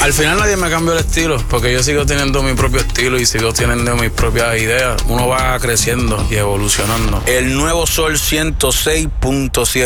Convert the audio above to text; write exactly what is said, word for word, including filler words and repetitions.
Al final nadie me cambió el estilo, porque yo sigo teniendo mi propio estilo y sigo teniendo mis propias ideas. Uno va creciendo y evolucionando. El nuevo Sol ciento seis punto siete.